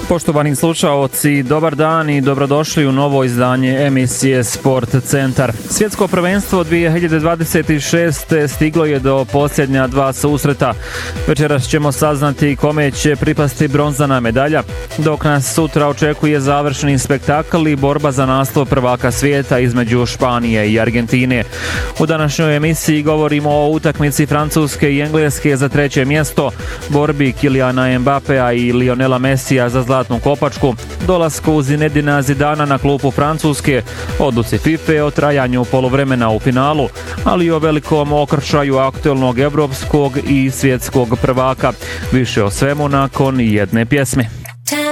Poštovani slušaoci, dobar dan i dobrodošli u novo izdanje emisije Sport Centar. Svjetsko prvenstvo 2026. stiglo je do posljednja dva susreta. Večeras ćemo saznati kome će pripasti bronzana medalja, dok nas sutra očekuje završni spektakl i borba za naslov prvaka svijeta između Španije i Argentine. U današnjoj emisiji govorimo o utakmici Francuske i Engleske za treće mjesto, borbi Kyliana Mbappea i Lionela Messija za zlatnu kopačku, dolasku Zinedina Zidana na klupu Francuske, odluci FIFA o trajanju poluvremena u finalu, ali i o velikom okršaju aktualnog evropskog i svjetskog prvaka. Više o svemu nakon jedne pjesme.